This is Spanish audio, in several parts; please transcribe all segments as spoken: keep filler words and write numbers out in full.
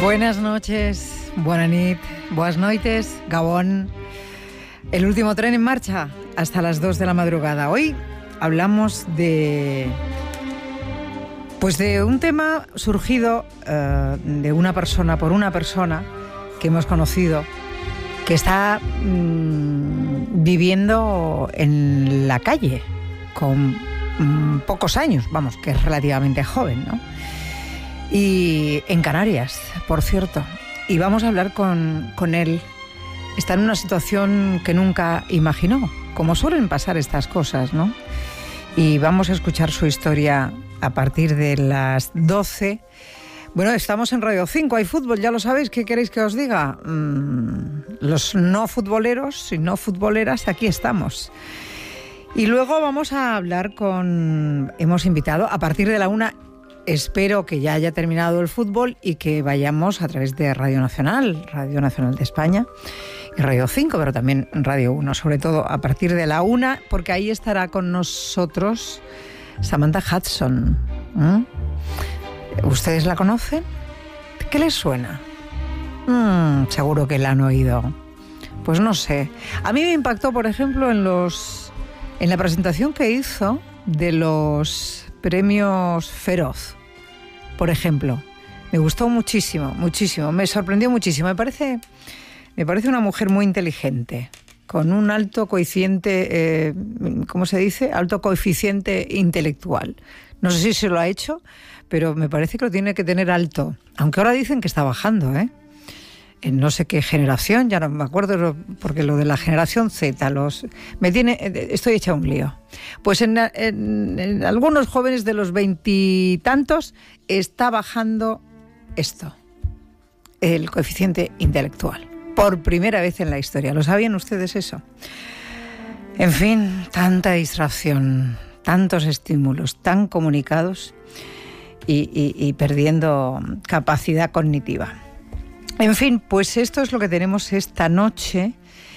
Buenas noches, buena nit, buenas noites, Gabón. El último tren en marcha hasta las dos de la madrugada. Hoy hablamos de... Pues de un tema surgido uh, de una persona, por una persona que hemos conocido, que está mmm, viviendo en la calle con mmm, pocos años, vamos, que es relativamente joven, ¿no? Y en Canarias, por cierto. Y vamos a hablar con, con él. Está en una situación que nunca imaginó, como suelen pasar estas cosas, ¿no? Y vamos a escuchar su historia a partir de las doce. Bueno, estamos en Radio cinco, hay fútbol, ya lo sabéis. ¿Qué queréis que os diga? Mm, los no futboleros y no futboleras, aquí estamos. Y luego vamos a hablar con... Hemos invitado a partir de la una... Espero que ya haya terminado el fútbol y que vayamos a través de Radio Nacional, Radio Nacional de España y Radio cinco, pero también Radio uno, sobre todo a partir de la una, porque ahí estará con nosotros Samantha Hudson. ¿Mm? ¿Ustedes la conocen? ¿Qué les suena? Mm, seguro que la han oído. Pues no sé. A mí me impactó, por ejemplo, en los en la presentación que hizo de los Premios Feroz, por ejemplo. Me gustó muchísimo, muchísimo. Me sorprendió muchísimo. Me parece, me parece una mujer muy inteligente, con un alto coeficiente, eh, ¿cómo se dice? Alto coeficiente intelectual. No sé si se lo ha hecho, pero me parece que lo tiene que tener alto. Aunque ahora dicen que está bajando, ¿eh? En no sé qué generación, ya no me acuerdo, porque lo de la generación Z, los me tiene, estoy hecha un lío. Pues en, en, en algunos jóvenes de los veintitantos está bajando esto, el coeficiente intelectual, por primera vez en la historia. ¿Lo sabían ustedes eso? En fin, tanta distracción, tantos estímulos, tan comunicados y, y, y perdiendo capacidad cognitiva. En fin, pues esto es lo que tenemos esta noche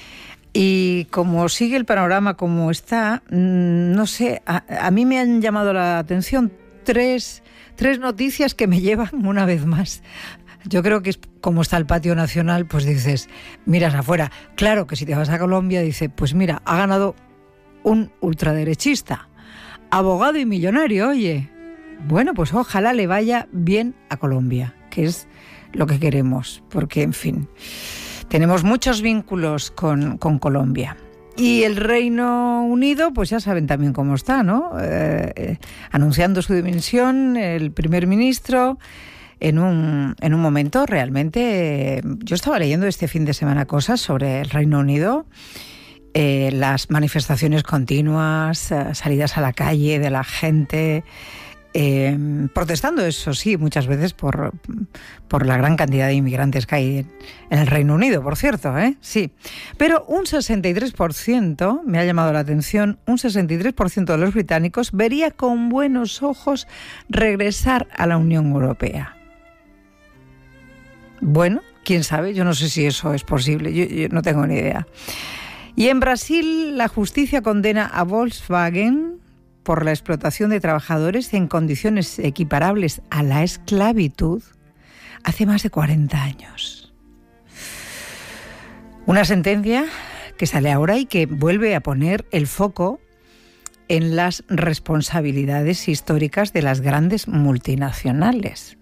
y como sigue el panorama como está, no sé, a, a mí me han llamado la atención tres, tres noticias que me llevan una vez más. Yo creo que es como está el patio nacional, pues dices, miras afuera. Claro que si te vas a Colombia, dices, pues mira, ha ganado un ultraderechista, abogado y millonario, oye. Bueno, pues ojalá le vaya bien a Colombia, que es lo que queremos, porque, en fin, tenemos muchos vínculos con, con Colombia. Y el Reino Unido, pues ya saben también cómo está, ¿no? Eh, eh, anunciando su dimisión, el primer ministro, en un, en un momento realmente... Eh, yo estaba leyendo este fin de semana cosas sobre el Reino Unido, eh, las manifestaciones continuas, eh, salidas a la calle de la gente... Eh, protestando, eso sí, muchas veces por, por la gran cantidad de inmigrantes que hay en, en el Reino Unido, por cierto, ¿eh? Sí. Pero un sesenta y tres por ciento, me ha llamado la atención, un sesenta y tres por ciento de los británicos vería con buenos ojos regresar a la Unión Europea. Bueno, quién sabe, yo no sé si eso es posible, yo, yo no tengo ni idea. Y en Brasil, la justicia condena a Volkswagen por la explotación de trabajadores en condiciones equiparables a la esclavitud hace más de cuarenta años. Una sentencia que sale ahora y que vuelve a poner el foco en las responsabilidades históricas de las grandes multinacionales.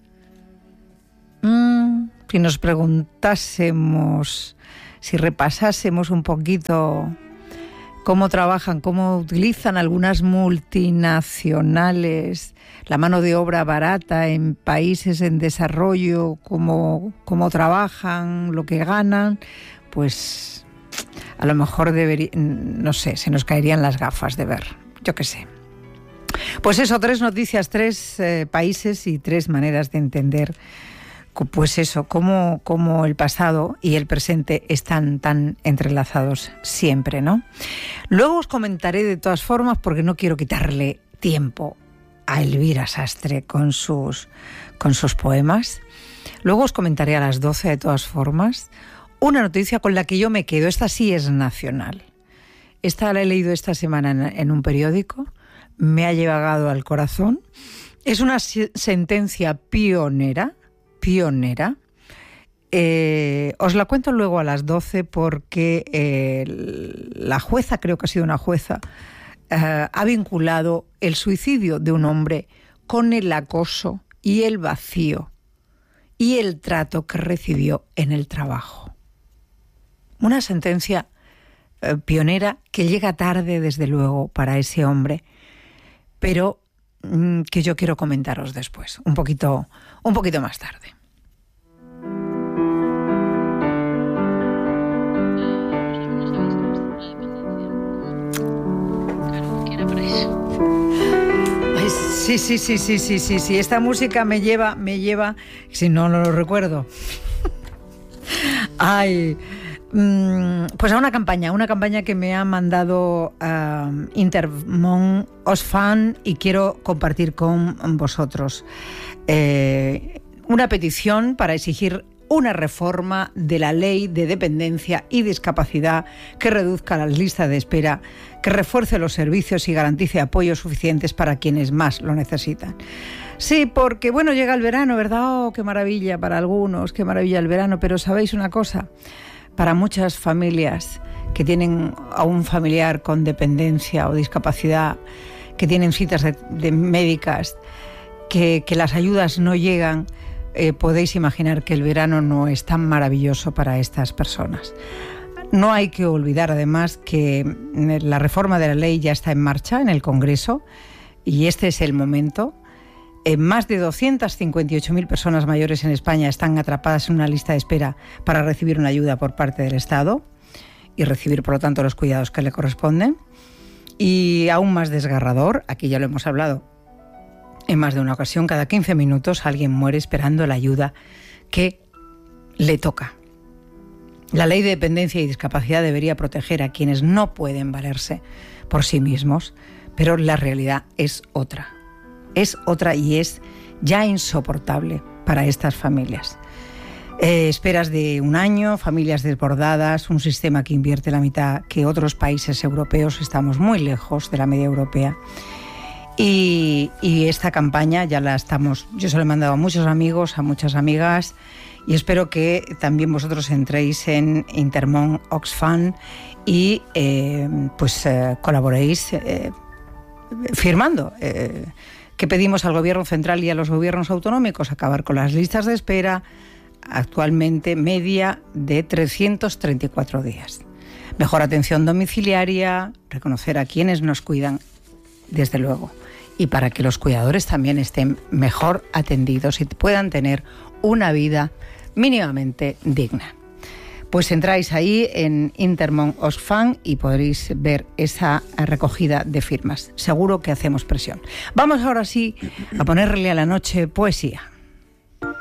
Mm, si nos preguntásemos, si repasásemos un poquito cómo trabajan, cómo utilizan algunas multinacionales la mano de obra barata en países en desarrollo, cómo, cómo trabajan, lo que ganan, pues a lo mejor debería, no sé, se nos caerían las gafas de ver, yo qué sé. Pues eso, tres noticias, tres eh, países y tres maneras de entender, pues eso, cómo, cómo el pasado y el presente están tan entrelazados siempre, ¿no? Luego os comentaré de todas formas, porque no quiero quitarle tiempo a Elvira Sastre con sus, con sus poemas. Luego os comentaré a las doce, de todas formas, una noticia con la que yo me quedo. Esta sí es nacional. Esta la he leído esta semana en, en un periódico, me ha llegado al corazón. Es una sentencia pionera, pionera, Eh, os la cuento luego a las doce porque eh, la jueza, creo que ha sido una jueza, eh, ha vinculado el suicidio de un hombre con el acoso y el vacío y el trato que recibió en el trabajo. Una sentencia eh, pionera que llega tarde, desde luego, para ese hombre, pero mm, que yo quiero comentaros después, un poquito, un poquito más tarde. Sí, sí, sí, sí, sí, sí, sí. Esta música me lleva, me lleva, si no, no lo recuerdo. Ay, pues a una campaña, una campaña que me ha mandado uh, Intermón Oxfam y quiero compartir con vosotros. Eh, una petición para exigir una reforma de la ley de dependencia y discapacidad que reduzca las listas de espera, que refuerce los servicios y garantice apoyos suficientes para quienes más lo necesitan. Sí, porque bueno, llega el verano, ¿verdad? Oh, qué maravilla para algunos, qué maravilla el verano, pero ¿sabéis una cosa? Para muchas familias que tienen a un familiar con dependencia o discapacidad, que tienen citas de, de médicas, que, que las ayudas no llegan, Eh, podéis imaginar que el verano no es tan maravilloso para estas personas. No hay que olvidar, además, que la reforma de la ley ya está en marcha en el Congreso y este es el momento. Eh, más de doscientas cincuenta y ocho mil personas mayores en España están atrapadas en una lista de espera para recibir una ayuda por parte del Estado y recibir, por lo tanto, los cuidados que le corresponden. Y aún más desgarrador, aquí ya lo hemos hablado en más de una ocasión, cada quince minutos alguien muere esperando la ayuda que le toca. La ley de dependencia y discapacidad debería proteger a quienes no pueden valerse por sí mismos, pero la realidad es otra. Es otra y es ya insoportable para estas familias. Eh, esperas de un año, familias desbordadas, un sistema que invierte la mitad que otros países europeos. Estamos muy lejos de la media europea. Y, y esta campaña ya la estamos, yo se lo he mandado a muchos amigos, a muchas amigas, y espero que también vosotros entréis en Intermón Oxfam y eh, pues eh, colaboréis eh, firmando eh, que pedimos al gobierno central y a los gobiernos autonómicos acabar con las listas de espera, actualmente media de trescientos treinta y cuatro días. Mejor atención domiciliaria, reconocer a quienes nos cuidan, desde luego, y para que los cuidadores también estén mejor atendidos y puedan tener una vida mínimamente digna. Pues entráis ahí en Intermón Oxfam y podréis ver esa recogida de firmas. Seguro que hacemos presión. Vamos ahora sí a ponerle a la noche poesía.